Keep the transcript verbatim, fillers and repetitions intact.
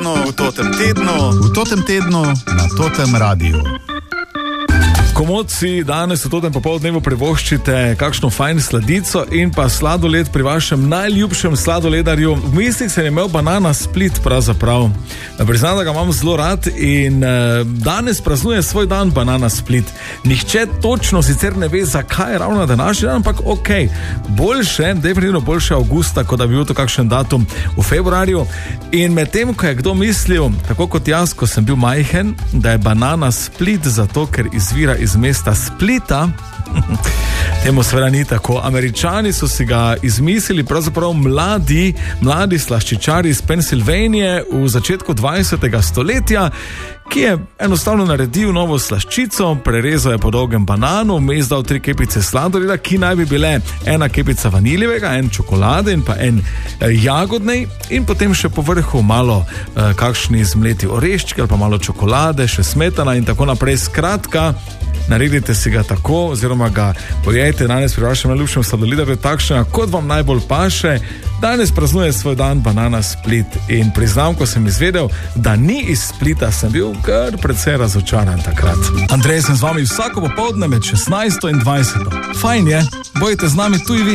tednu, v totem tednu, v totem tednu, na totem radiju. Komodci danes v totem popoldnevu privoščite kakšno fajn sladico in pa sladoled pri vašem najljubšem sladoledarju. V mislih sem imel Banana Split pravzaprav. Priznam, da ga imam zelo rad in uh, danes praznuje svoj dan Banana Split. Nihče točno sicer ne ve, zakaj je ravno današnji dan, ampak ok, boljše, definitivno boljše avgusta, kot da bi bil to kakšen datum v februarju. In medtem, ko je kdo mislil, tako kot jaz, ko sem bil majhen, da je Banana Split zato, ker izvira iz mesta Splita, temu seveda ni tako. Američani so si ga izmislili, pravzaprav mladi, mladi slaščičari iz Pensilvanije v začetku dvajsetega stoletja, ki je enostavno naredil novo slaščico, prerezal je po dolgem bananu, vmes dal tri kepice sladoleda, ki naj bi bile ena kepica vaniljevega, en čokolade in pa en eh, jagodnej in potem še po vrhu malo eh, kakšni zmleti oreščki ali pa malo čokolade, še smetana in tako naprej. Skratka, naredite si ga tako, oziroma ga pojejte danes pri vašem najljubšem sladoledarju takšnega, kot vam najbolj paše. Danes praznuje svoj dan Banana Split in priznam, ko sem izvedel, da ni iz Splita, sem bil kar precej razočaran takrat. Andrej, sem z vami vsako popoldne med šestnajsto in dvajseto. Fajn je, bojite z nami tudi vi.